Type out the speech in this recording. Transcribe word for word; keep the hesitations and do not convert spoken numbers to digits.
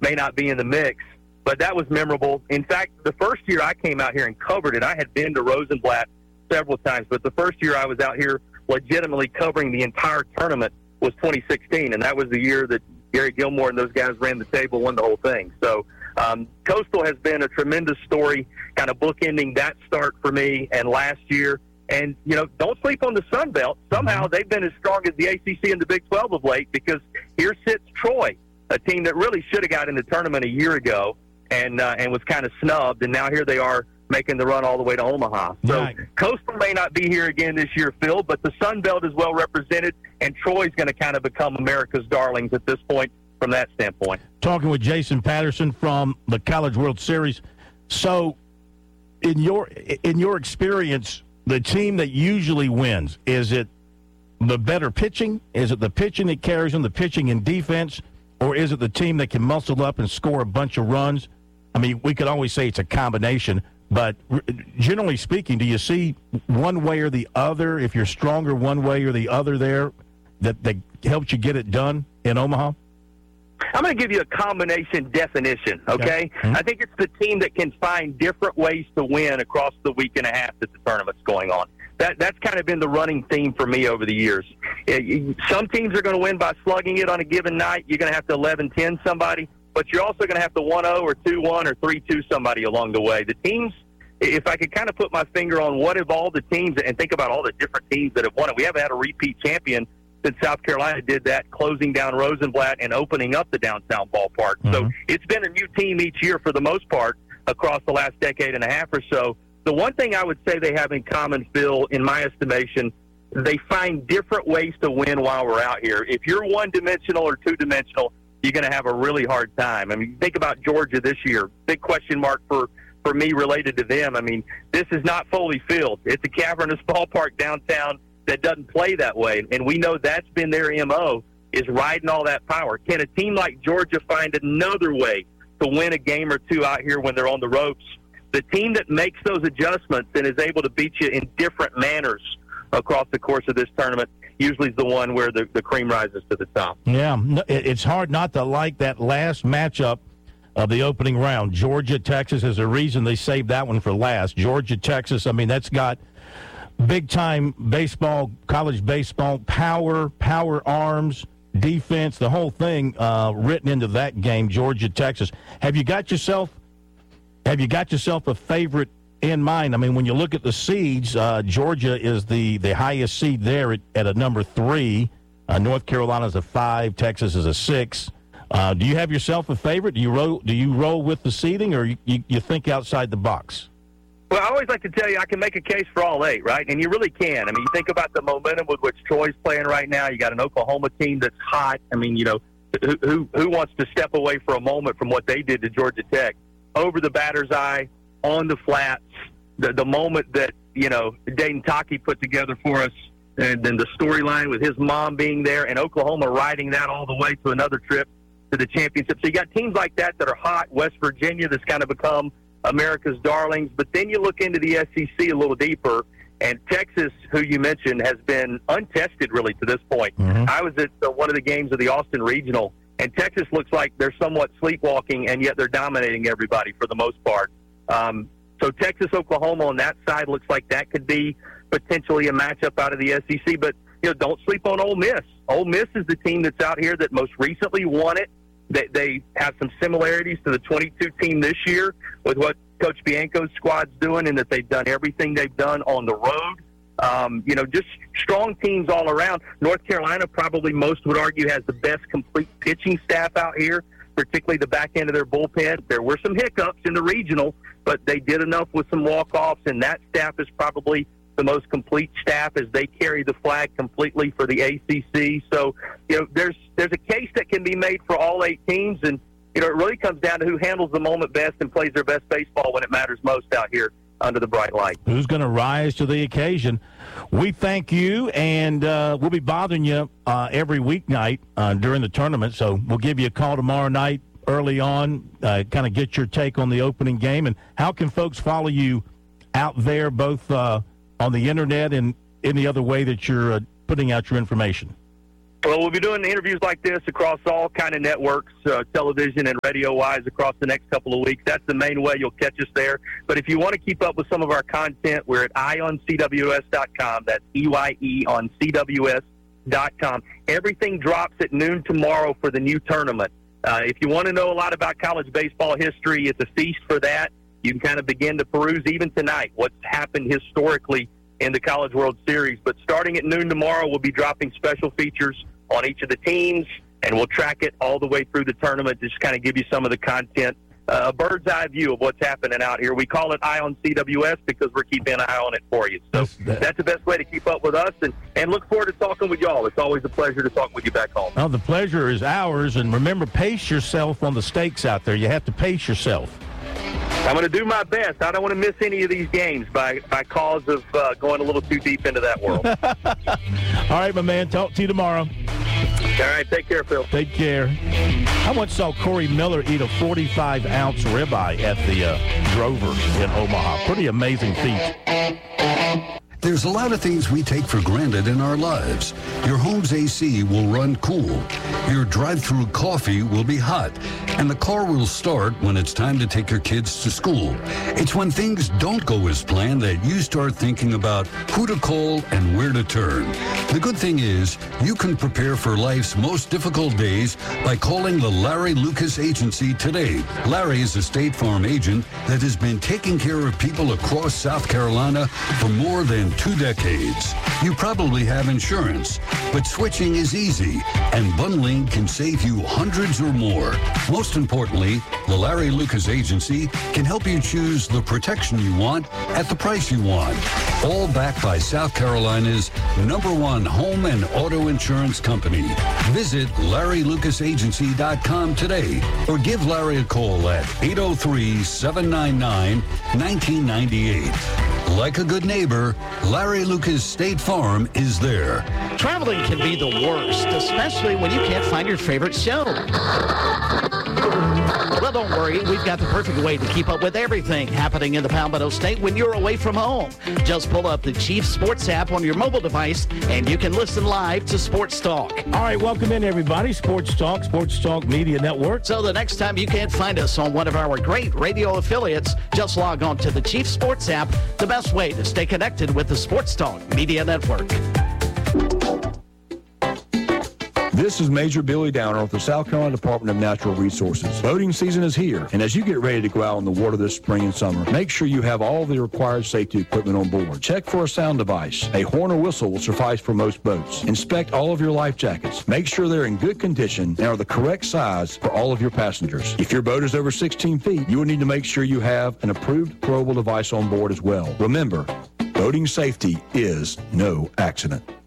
may not be in the mix. But that was memorable. In fact, the first year I came out here and covered it, I had been to Rosenblatt several times, but the first year I was out here legitimately covering the entire tournament was twenty sixteen, and that was the year that Gary Gilmore and those guys ran the table, won the whole thing. So um, Coastal has been a tremendous story, kind of bookending that start for me and last year. And, you know, don't sleep on the Sun Belt. Somehow they've been as strong as the A C C and the Big twelve of late, because here sits Troy, a team that really should have got in the tournament a year ago and uh, and was kind of snubbed, and now here they are making the run all the way to Omaha. So right. Coastal may not be here again this year, Phil, but the Sun Belt is well represented, and Troy's going to kind of become America's darlings at this point from that standpoint. Talking with Jason Patterson from the College World Series. So in your in your experience, the team that usually wins, is it the better pitching? Is it the pitching that carries them, the pitching and defense? Or is it the team that can muscle up and score a bunch of runs? I mean, we could always say it's a combination, but generally speaking, do you see one way or the other, if you're stronger one way or the other there, that, that helps you get it done in Omaha? I'm going to give you a combination definition, okay? okay. Mm-hmm. I think it's the team that can find different ways to win across the week and a half that the tournament's going on. That That's kind of been the running theme for me over the years. Some teams are going to win by slugging it on a given night. You're going to have to eleven ten somebody, but you're also going to have to one oh or two one or three two somebody along the way. The teams, if I could kind of put my finger on what of all the teams and think about all the different teams that have won it, we haven't had a repeat champion since South Carolina did that, closing down Rosenblatt and opening up the downtown ballpark. Mm-hmm. So it's been a new team each year for the most part across the last decade and a half or so. The one thing I would say they have in common, Phil, in my estimation, they find different ways to win while we're out here. If you're one-dimensional or two-dimensional, you're going to have a really hard time. I mean, think about Georgia this year. Big question mark for, for me related to them. I mean, this is not Foley Field. It's a cavernous ballpark downtown that doesn't play that way, and we know that's been their M O, is riding all that power. Can a team like Georgia find another way to win a game or two out here when they're on the ropes? The team that makes those adjustments and is able to beat you in different manners across the course of this tournament usually is the one where the, the cream rises to the top. Yeah, it's hard not to like that last matchup of the opening round. Georgia, Texas, is a reason they saved that one for last. Georgia, Texas, I mean, that's got big-time baseball, college baseball, power, power arms, defense, the whole thing uh, written into that game, Georgia, Texas. Have you got yourself have you got yourself a favorite in mind? I mean, when you look at the seeds, uh, Georgia is the, the highest seed there at, at a number three. Uh, North Carolina is a five. Texas is a six. Uh, do you have yourself a favorite? Do you roll, do you roll with the seeding, or you, you, you think outside the box? Well, I always like to tell you I can make a case for all eight, right? And you really can. I mean, you think about the momentum with which Troy's playing right now. You got an Oklahoma team that's hot. I mean, you know, who who, who wants to step away for a moment from what they did to Georgia Tech? Over the batter's eye, on the flats, the, the moment that, you know, Dayton Taki put together for us, and then the storyline with his mom being there and Oklahoma riding that all the way to another trip to the championship. So you got teams like that that are hot. West Virginia that's kind of become America's darlings. But then you look into the S E C a little deeper, and Texas, who you mentioned, has been untested really to this point. Mm-hmm. I was at uh, one of the games of the Austin Regional, and Texas looks like they're somewhat sleepwalking, and yet they're dominating everybody for the most part. Um, so Texas, Oklahoma on that side looks like that could be potentially a matchup out of the S E C. But, you know, don't sleep on Ole Miss. Ole Miss is the team that's out here that most recently won it. They, they have some similarities to the twenty-two team this year with what Coach Bianco's squad's doing, and that they've done everything they've done on the road. Um, you know, just strong teams all around. North Carolina probably, most would argue, has the best complete pitching staff out here, particularly the back end of their bullpen. There were some hiccups in the regional, but they did enough with some walk-offs, and that staff is probably the most complete staff as they carry the flag completely for the A C C. So, you know, there's there's a case that can be made for all eight teams, and, you know, it really comes down to who handles the moment best and plays their best baseball when it matters most out here under the bright light. Who's going to rise to the occasion? We thank you, and uh, we'll be bothering you uh, every weeknight uh, during the tournament, so we'll give you a call tomorrow night early on, uh, kind of get your take on the opening game. And how can folks follow you out there, both uh, on the internet and any other way that you're uh, putting out your information? Well, we'll be doing interviews like this across all kind of networks, uh, television and radio-wise, across the next couple of weeks. That's the main way you'll catch us there. But if you want to keep up with some of our content, we're at eye on C W S dot com. That's E Y E on C W S dot com. Everything drops at noon tomorrow for the new tournament. Uh, if you want to know a lot about college baseball history, it's a feast for that. You can kind of begin to peruse even tonight what's happened historically in the College World Series. But starting at noon tomorrow, we'll be dropping special features on each of the teams, and we'll track it all the way through the tournament to just kind of give you some of the content, uh, a bird's eye view of what's happening out here. We call it Eye on C W S because we're keeping an eye on it for you. So that's the best way to keep up with us, and, and look forward to talking with y'all. It's always a pleasure to talk with you back home. Oh, the pleasure is ours, and remember, pace yourself on the stakes out there. You have to pace yourself. I'm going to do my best. I don't want to miss any of these games by, by cause of uh, going a little too deep into that world. All right, my man. Talk to you tomorrow. All right. Take care, Phil. Take care. I once saw Corey Miller eat a forty-five ounce ribeye at the uh, Drover in Omaha. Pretty amazing feat. There's a lot of things we take for granted in our lives. Your home's A C will run cool. Your drive-through coffee will be hot. And the car will start when it's time to take your kids to school. It's when things don't go as planned that you start thinking about who to call and where to turn. The good thing is, you can prepare for life's most difficult days by calling the Larry Lucas Agency today. Larry is a State Farm agent that has been taking care of people across South Carolina for more than two decades. You probably have insurance, but switching is easy, and bundling can save you hundreds or more. Most importantly, the Larry Lucas Agency can help you choose the protection you want at the price you want. All backed by South Carolina's number one home and auto insurance company. Visit Larry Lucas Agency dot com today or give Larry a call at eight oh three, seven nine nine, one nine nine eight. Like a good neighbor, Larry Lucas State Farm is there. Traveling can be the worst, especially when you can't find your favorite show. Well, don't worry. We've got the perfect way to keep up with everything happening in the Palmetto State when you're away from home. Just pull up the Chief Sports app on your mobile device, and you can listen live to Sports Talk. All right, welcome in, everybody. Sports Talk, Sports Talk Media Network. So the next time you can't find us on one of our great radio affiliates, just log on to the Chief Sports app, the best way to stay connected with the Sports Talk Media Network. This is Major Billy Downer with the South Carolina Department of Natural Resources. Boating season is here, and as you get ready to go out on the water this spring and summer, make sure you have all the required safety equipment on board. Check for a sound device. A horn or whistle will suffice for most boats. Inspect all of your life jackets. Make sure they're in good condition and are the correct size for all of your passengers. If your boat is over sixteen feet, you will need to make sure you have an approved throwable device on board as well. Remember, boating safety is no accident.